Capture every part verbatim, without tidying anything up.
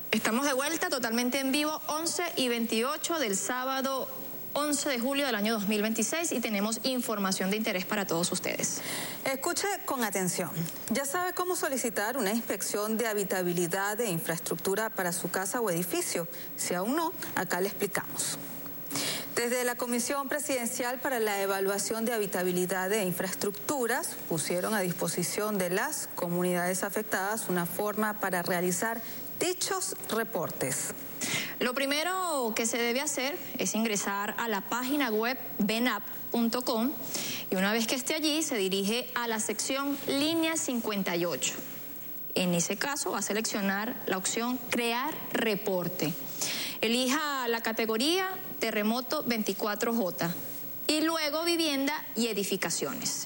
Estamos de vuelta totalmente en vivo, once y veintiocho del sábado once de julio del año dos mil veintiséis, y tenemos información de interés para todos ustedes. Escuche con atención. ¿Ya sabe cómo solicitar una inspección de habitabilidad de infraestructura para su casa o edificio? Si aún no, acá le explicamos. Desde la Comisión Presidencial para la Evaluación de Habitabilidad de Infraestructuras pusieron a disposición de las comunidades afectadas una forma para realizar dichos reportes. Lo primero que se debe hacer es ingresar a la página web benap punto com y una vez que esté allí se dirige a la sección línea cincuenta y ocho. En ese caso va a seleccionar la opción crear reporte. Elija la categoría terremoto veinticuatro J y luego vivienda y edificaciones.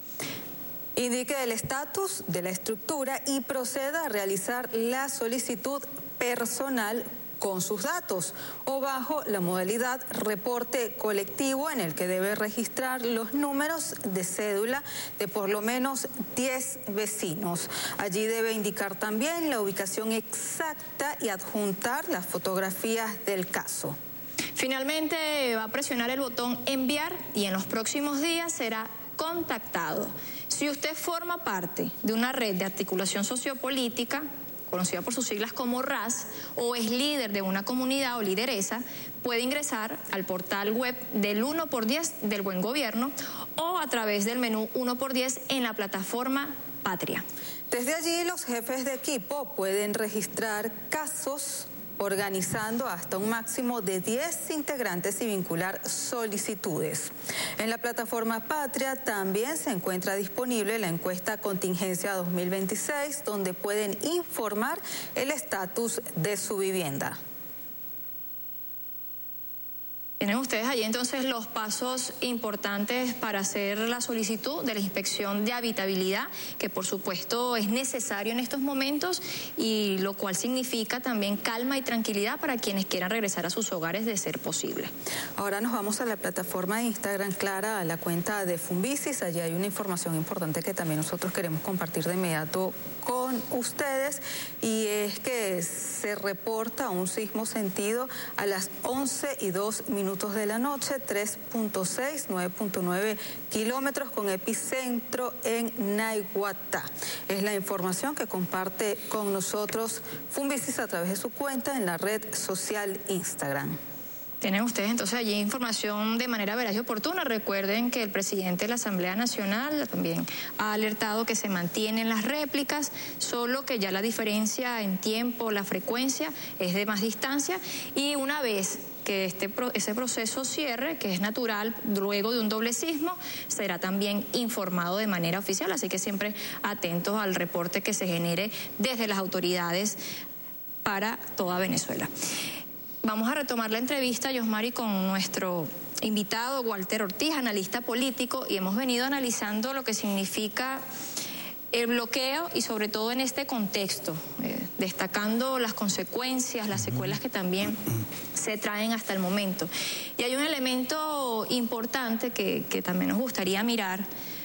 Indique el estatus de la estructura y proceda a realizar la solicitud personal con sus datos o bajo la modalidad reporte colectivo, en el que debe registrar los números de cédula de por lo menos diez vecinos. Allí debe indicar también la ubicación exacta y adjuntar las fotografías del caso. Finalmente va a presionar el botón enviar y en los próximos días será contactado. Si usted forma parte de una red de articulación sociopolítica, conocida por sus siglas como R A S, o es líder de una comunidad o lideresa, puede ingresar al portal web del uno por diez del Buen Gobierno o a través del menú uno por diez en la plataforma Patria. Desde allí los jefes de equipo pueden registrar casos organizando hasta un máximo de diez integrantes y vincular solicitudes. En la plataforma Patria también se encuentra disponible la encuesta Contingencia dos mil veintiséis, donde pueden informar el estatus de su vivienda. Tienen ustedes allí entonces los pasos importantes para hacer la solicitud de la inspección de habitabilidad, que por supuesto es necesario en estos momentos, y lo cual significa también calma y tranquilidad para quienes quieran regresar a sus hogares de ser posible. Ahora nos vamos a la plataforma de Instagram, Clara, a la cuenta de Fumbisis. Allí hay una información importante que también nosotros queremos compartir de inmediato con ustedes, y es que se reporta un sismo sentido a las once y dos minutos de la noche, tres punto seis, nueve punto nueve kilómetros, con epicentro en Naiguatá. Es la información que comparte con nosotros Fumbisis a través de su cuenta en la red social Instagram. Tienen ustedes entonces allí información de manera veraz y oportuna. Recuerden que el presidente de la Asamblea Nacional también ha alertado que se mantienen las réplicas, solo que ya la diferencia en tiempo, la frecuencia es de más distancia, y una vez que este, ese proceso cierre, que es natural luego de un doble sismo, será también informado de manera oficial, así que siempre atentos al reporte que se genere desde las autoridades para toda Venezuela. Vamos a retomar la entrevista, Yosmari, con nuestro invitado Walter Ortiz, analista político, y hemos venido analizando lo que significa el bloqueo y sobre todo en este contexto, eh, destacando las consecuencias, las secuelas que también se traen hasta el momento. Y hay un elemento importante que, que también nos gustaría mirar,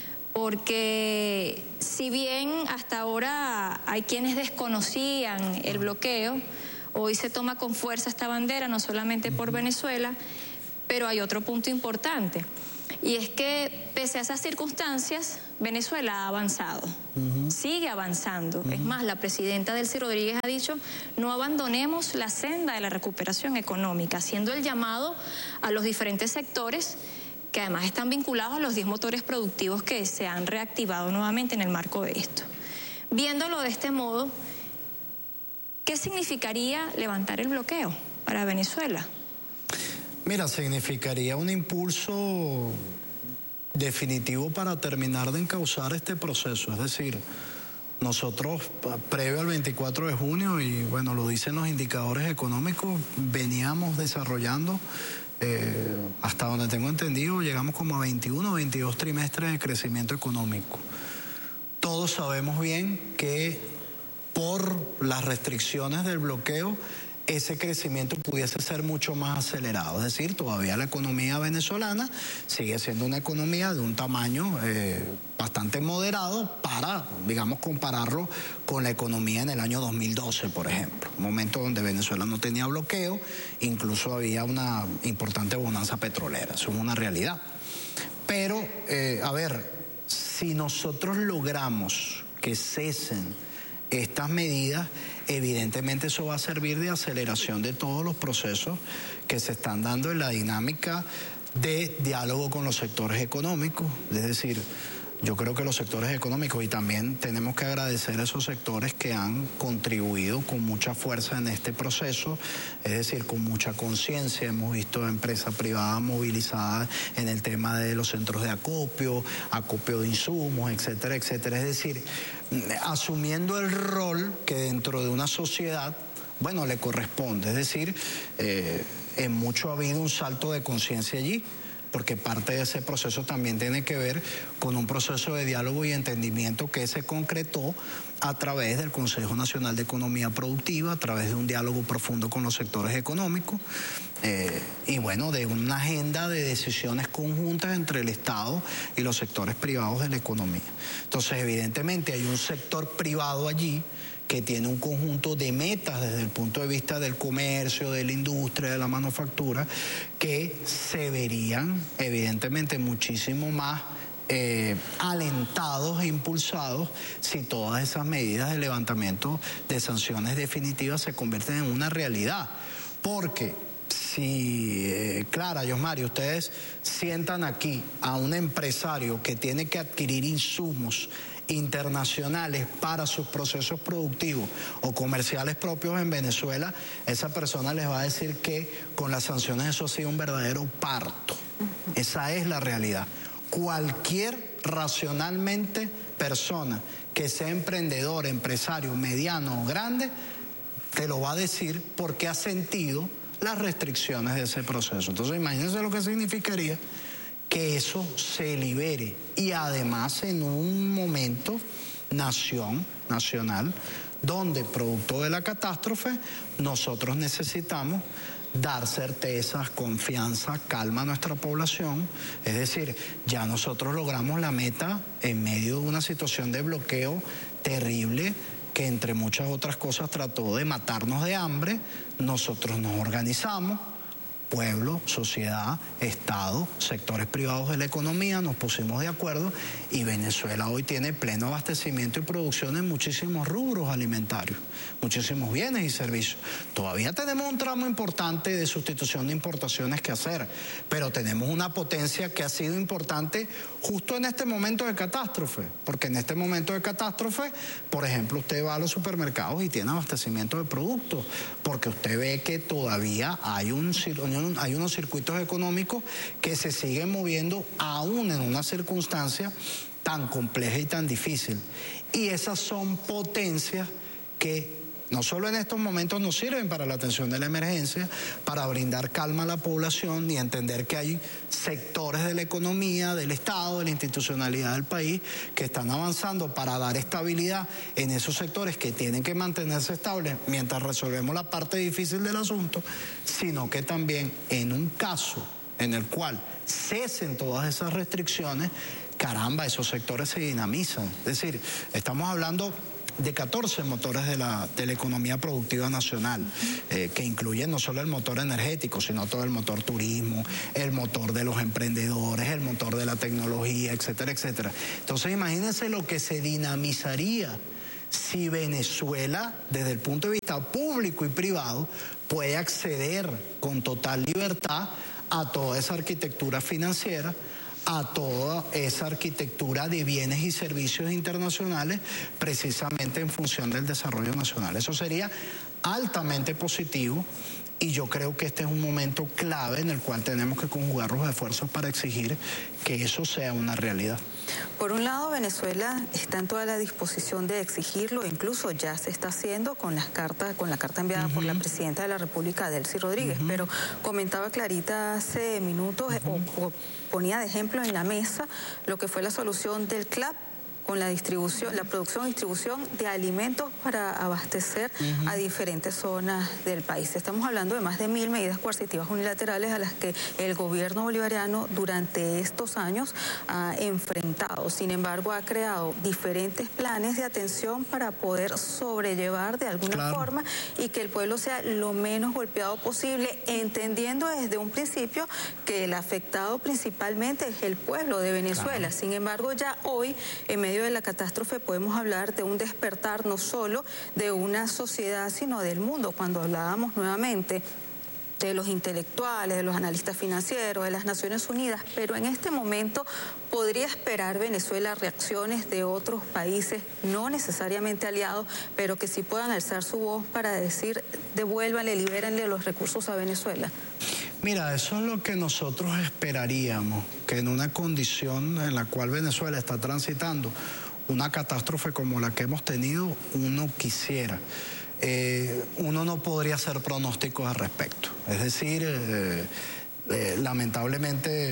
porque si bien hasta ahora hay quienes desconocían el bloqueo, hoy se toma con fuerza esta bandera, no solamente por Venezuela, pero hay otro punto importante, y es que pese a esas circunstancias, Venezuela ha avanzado, uh-huh. sigue avanzando. Uh-huh. Es más, la presidenta Delcy Rodríguez ha dicho: no abandonemos la senda de la recuperación económica, haciendo el llamado a los diferentes sectores que además están vinculados a los diez motores productivos que se han reactivado nuevamente en el marco de esto. Viéndolo de este modo, ¿qué significaría levantar el bloqueo para Venezuela? Mira, significaría un impulso definitivo para terminar de encauzar este proceso. Es decir, nosotros, previo al veinticuatro de junio, y bueno, lo dicen los indicadores económicos, veníamos desarrollando, eh, hasta donde tengo entendido, llegamos como a veintiuno, veintidós trimestres de crecimiento económico. Todos sabemos bien que por las restricciones del bloqueo, ese crecimiento pudiese ser mucho más acelerado. Es decir, todavía la economía venezolana sigue siendo una economía de un tamaño eh, bastante moderado para, digamos, compararlo con la economía en el año dos mil doce, por ejemplo, un momento donde Venezuela no tenía bloqueo, incluso había una importante bonanza petrolera, eso es una realidad. Pero, eh, a ver, si nosotros logramos que cesen estas medidas, evidentemente eso va a servir de aceleración de todos los procesos que se están dando en la dinámica de diálogo con los sectores económicos. Es decir, yo creo que los sectores económicos, y también tenemos que agradecer a esos sectores que han contribuido con mucha fuerza en este proceso, es decir, con mucha conciencia. Hemos visto empresas privadas movilizadas en el tema de los centros de acopio, acopio de insumos, etcétera, etcétera. Es decir, asumiendo el rol que dentro de una sociedad, bueno, le corresponde. Es decir, eh, en mucho ha habido un salto de conciencia allí, porque parte de ese proceso también tiene que ver con un proceso de diálogo y entendimiento que se concretó a través del Consejo Nacional de Economía Productiva, a través de un diálogo profundo con los sectores económicos eh, y bueno, de una agenda de decisiones conjuntas entre el Estado y los sectores privados de la economía. Entonces, evidentemente hay un sector privado allí que tiene un conjunto de metas desde el punto de vista del comercio, de la industria, de la manufactura, que se verían evidentemente muchísimo más eh, alentados e impulsados si todas esas medidas de levantamiento de sanciones definitivas se convierten en una realidad. Porque si, eh, Clara, Yosmari, ustedes sientan aquí a un empresario que tiene que adquirir insumos internacionales para sus procesos productivos o comerciales propios en Venezuela, esa persona les va a decir que con las sanciones eso ha sido un verdadero parto. Esa es la realidad. Cualquier racionalmente persona que sea emprendedor, empresario, mediano o grande, te lo va a decir porque ha sentido las restricciones de ese proceso. Entonces, imagínense lo que significaría que eso se libere, y además en un momento nación, nacional, donde producto de la catástrofe nosotros necesitamos dar certezas, confianza, calma a nuestra población. Es decir, ya nosotros logramos la meta en medio de una situación de bloqueo terrible que entre muchas otras cosas trató de matarnos de hambre. Nosotros nos organizamos, pueblo, sociedad, Estado, sectores privados de la economía, nos pusimos de acuerdo y Venezuela hoy tiene pleno abastecimiento y producción en muchísimos rubros alimentarios, muchísimos bienes y servicios. Todavía tenemos un tramo importante de sustitución de importaciones que hacer, pero tenemos una potencia que ha sido importante justo en este momento de catástrofe, porque en este momento de catástrofe, por ejemplo, usted va a los supermercados y tiene abastecimiento de productos, porque usted ve que todavía hay un hay unos circuitos económicos que se siguen moviendo aún en una circunstancia tan compleja y tan difícil. Y esas son potencias que no solo en estos momentos nos sirven para la atención de la emergencia, para brindar calma a la población y entender que hay sectores de la economía, del Estado, de la institucionalidad del país que están avanzando para dar estabilidad en esos sectores que tienen que mantenerse estables mientras resolvemos la parte difícil del asunto, sino que también en un caso en el cual cesen todas esas restricciones, caramba, esos sectores se dinamizan. Es decir, estamos hablando de catorce motores de la, de la economía productiva nacional, eh, que incluyen no solo el motor energético, sino todo el motor turismo, el motor de los emprendedores, el motor de la tecnología, etcétera, etcétera. Entonces, imagínense lo que se dinamizaría si Venezuela, desde el punto de vista público y privado, puede acceder con total libertad a toda esa arquitectura financiera, a toda esa arquitectura de bienes y servicios internacionales, precisamente en función del desarrollo nacional. Eso sería altamente positivo y yo creo que este es un momento clave en el cual tenemos que conjugar los esfuerzos para exigir que eso sea una realidad. Por un lado, Venezuela está en toda la disposición de exigirlo, incluso ya se está haciendo con las cartas, con la carta enviada uh-huh. por la presidenta de la República, Delcy Rodríguez, uh-huh. pero comentaba Clarita hace minutos uh-huh. o, o ponía de ejemplo en la mesa lo que fue la solución del C L A P con la distribución, la producción y distribución de alimentos para abastecer uh-huh. a diferentes zonas del país. Estamos hablando de más de mil medidas coercitivas unilaterales a las que el gobierno bolivariano durante estos años ha enfrentado. Sin embargo, ha creado diferentes planes de atención para poder sobrellevar de alguna claro. forma y que el pueblo sea lo menos golpeado posible, entendiendo desde un principio que el afectado principalmente es el pueblo de Venezuela. Claro. Sin embargo, ya hoy, en medio de la catástrofe, podemos hablar de un despertar no solo de una sociedad, sino del mundo. Cuando hablábamos nuevamente de los intelectuales, de los analistas financieros, de las Naciones Unidas, pero en este momento podría esperar Venezuela reacciones de otros países, no necesariamente aliados, pero que sí puedan alzar su voz para decir, devuélvanle, libérenle los recursos a Venezuela. Mira, eso es lo que nosotros esperaríamos, que en una condición en la cual Venezuela está transitando una catástrofe como la que hemos tenido, uno quisiera. Eh, uno no podría hacer pronósticos al respecto. Es decir, eh, eh, lamentablemente,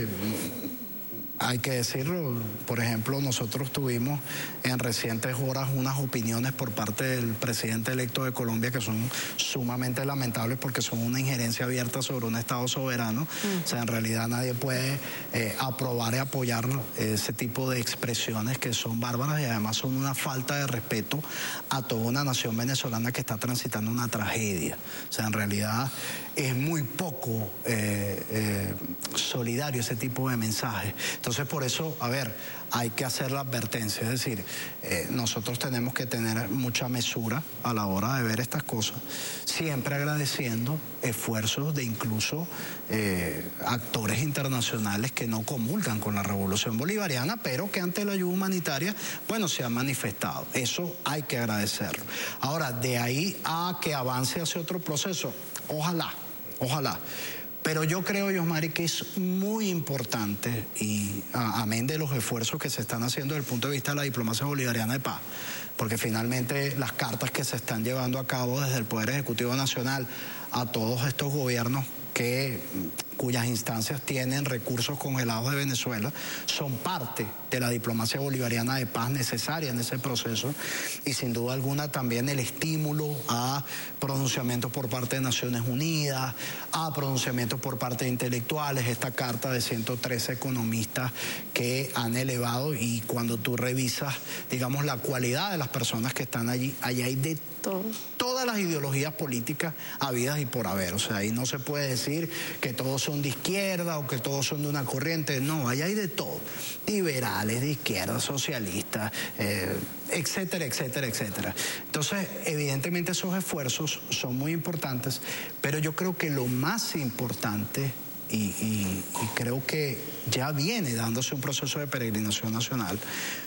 hay que decirlo, por ejemplo, nosotros tuvimos en recientes horas unas opiniones por parte del presidente electo de Colombia que son sumamente lamentables porque son una injerencia abierta sobre un Estado soberano. Mm. O sea, en realidad nadie puede eh, aprobar y apoyar ese tipo de expresiones que son bárbaras y además son una falta de respeto a toda una nación venezolana que está transitando una tragedia. O sea, en realidad es muy poco eh, eh, solidario ese tipo de mensajes. Entonces, por eso, a ver, hay que hacer la advertencia, es decir, eh, nosotros tenemos que tener mucha mesura a la hora de ver estas cosas, siempre agradeciendo esfuerzos de incluso eh, actores internacionales que no comulgan con la revolución bolivariana, pero que ante la ayuda humanitaria, bueno, se han manifestado. Eso hay que agradecerlo. Ahora, de ahí a que avance hacia otro proceso, ojalá, ojalá. Pero yo creo, Yosmari, que es muy importante, y a, amén de los esfuerzos que se están haciendo desde el punto de vista de la diplomacia bolivariana de paz, porque finalmente las cartas que se están llevando a cabo desde el Poder Ejecutivo Nacional a todos estos gobiernos que, cuyas instancias tienen recursos congelados de Venezuela, son parte de la diplomacia bolivariana de paz necesaria en ese proceso y sin duda alguna también el estímulo a pronunciamientos por parte de Naciones Unidas, a pronunciamientos por parte de intelectuales, esta carta de ciento trece economistas que han elevado, y cuando tú revisas, digamos, la cualidad de las personas que están allí, allí hay de todo, todas las ideologías políticas habidas y por haber. O sea, ahí no se puede decir que todos son de izquierda o que todos son de una corriente, no, ahí hay de todo, liberales, de izquierda, socialistas, eh, etcétera, etcétera, etcétera. Entonces, evidentemente esos esfuerzos son muy importantes, pero yo creo que lo más importante, y, y, y creo que ya viene dándose un proceso de peregrinación nacional,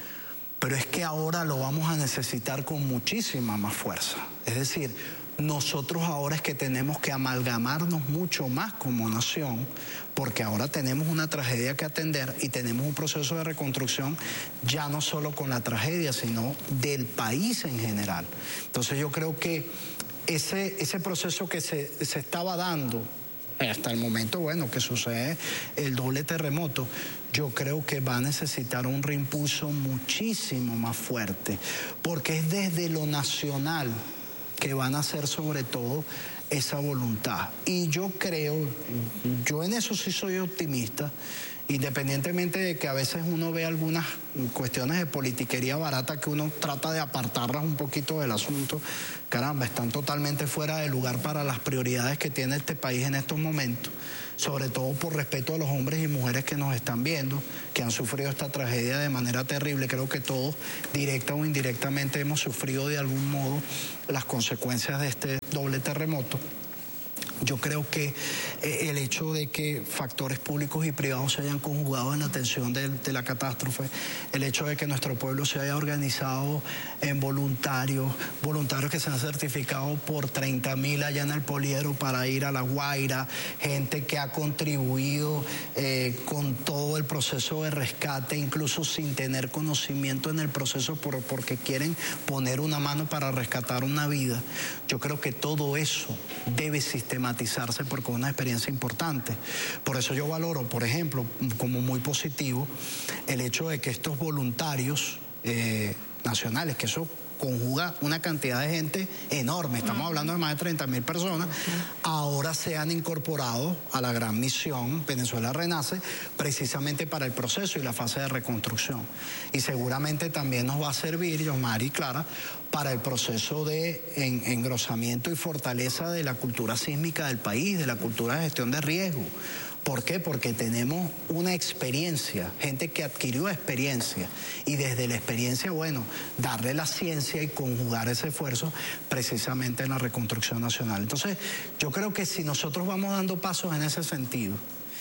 pero es que ahora lo vamos a necesitar con muchísima más fuerza. Es decir, nosotros ahora es que tenemos que amalgamarnos mucho más como nación, porque ahora tenemos una tragedia que atender y tenemos un proceso de reconstrucción ya no solo con la tragedia, sino del país en general. Entonces yo creo que ese, ese proceso que se, se estaba dando hasta el momento, bueno, que sucede el doble terremoto, yo creo que va a necesitar un reimpulso muchísimo más fuerte, porque es desde lo nacional que van a hacer sobre todo esa voluntad. Y yo creo, yo en eso sí soy optimista, independientemente de que a veces uno ve algunas cuestiones de politiquería barata que uno trata de apartarlas un poquito del asunto. Caramba, están totalmente fuera de lugar para las prioridades que tiene este país en estos momentos, sobre todo por respeto a los hombres y mujeres que nos están viendo, que han sufrido esta tragedia de manera terrible. Creo que todos, directa o indirectamente, hemos sufrido de algún modo las consecuencias de este doble terremoto. Yo creo que eh, el hecho de que factores públicos y privados se hayan conjugado en la atención de, de la catástrofe, el hecho de que nuestro pueblo se haya organizado en voluntarios, voluntarios que se han certificado por treinta mil allá en el Poliedro para ir a La Guaira, gente que ha contribuido eh, con todo el proceso de rescate, incluso sin tener conocimiento en el proceso por, porque quieren poner una mano para rescatar una vida. Yo creo que todo eso debe sistematizarse porque es una experiencia importante. Por eso yo valoro, por ejemplo, como muy positivo el hecho de que estos voluntarios eh, nacionales, que eso conjuga una cantidad de gente enorme, estamos hablando de más de treinta mil personas, ahora se han incorporado a la gran misión Venezuela Renace, precisamente para el proceso y la fase de reconstrucción. Y seguramente también nos va a servir, Yosmari y Clara, para el proceso de en, engrosamiento y fortaleza de la cultura sísmica del país, de la cultura de gestión de riesgo. ¿Por qué? Porque tenemos una experiencia, gente que adquirió experiencia y desde la experiencia, bueno, darle la ciencia y conjugar ese esfuerzo precisamente en la reconstrucción nacional. Entonces, yo creo que si nosotros vamos dando pasos en ese sentido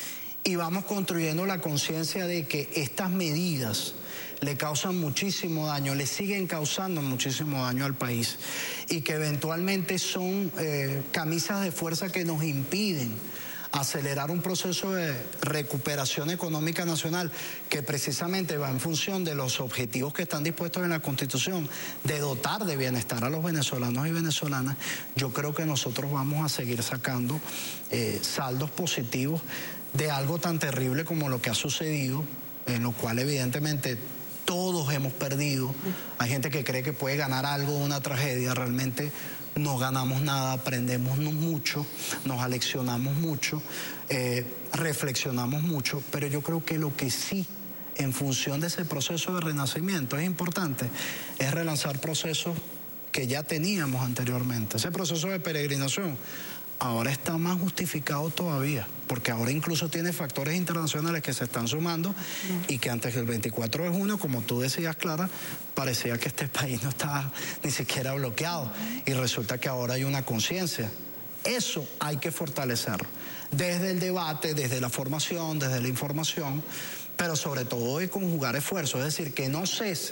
y vamos construyendo la conciencia de que estas medidas le causan muchísimo daño, le siguen causando muchísimo daño al país y que eventualmente son eh, camisas de fuerza que nos impiden acelerar un proceso de recuperación económica nacional que precisamente va en función de los objetivos que están dispuestos en la Constitución, de dotar de bienestar a los venezolanos y venezolanas. Yo creo que nosotros vamos a seguir sacando eh, saldos positivos de algo tan terrible como lo que ha sucedido, en lo cual evidentemente todos hemos perdido. Hay gente que cree que puede ganar algo de una tragedia, realmente no ganamos nada, aprendemos mucho, nos aleccionamos mucho, eh, reflexionamos mucho, pero yo creo que lo que sí, en función de ese proceso de renacimiento, es importante, es relanzar procesos que ya teníamos anteriormente. Ese proceso de peregrinación ahora está más justificado todavía, porque ahora incluso tiene factores internacionales que se están sumando y que antes del veinticuatro de junio, como tú decías, Clara, parecía que este país no estaba ni siquiera bloqueado y resulta que ahora hay una conciencia. Eso hay que fortalecerlo, desde el debate, desde la formación, desde la información, pero sobre todo de conjugar esfuerzos, es decir, que no cese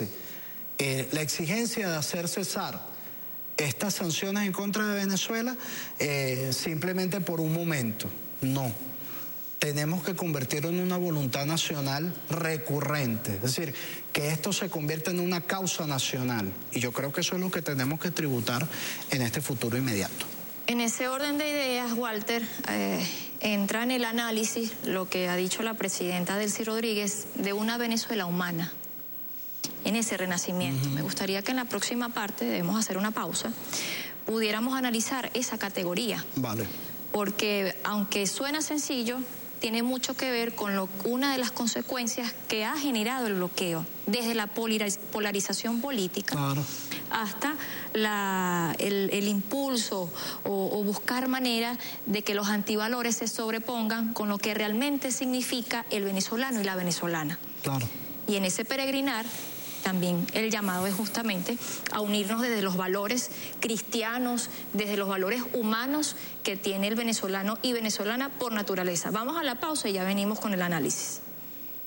eh, la exigencia de hacer cesar estas sanciones en contra de Venezuela eh, simplemente por un momento. No. Tenemos que convertirlo en una voluntad nacional recurrente. Es decir, que esto se convierta en una causa nacional. Y yo creo que eso es lo que tenemos que tributar en este futuro inmediato. En ese orden de ideas, Walter, eh, entra en el análisis lo que ha dicho la presidenta Delcy Rodríguez de una Venezuela humana. En ese renacimiento. Uh-huh. Me gustaría que en la próxima parte, debemos hacer una pausa, pudiéramos analizar esa categoría. Vale. Porque aunque suena sencillo, tiene mucho que ver con lo, una de las consecuencias que ha generado el bloqueo, desde la polarización política claro. hasta la, el, el impulso o, o buscar maneras de que los antivalores se sobrepongan con lo que realmente significa el venezolano y la venezolana. Claro. Y en ese peregrinar, también el llamado es justamente a unirnos desde los valores cristianos, desde los valores humanos que tiene el venezolano y venezolana por naturaleza. Vamos a la pausa y ya venimos con el análisis.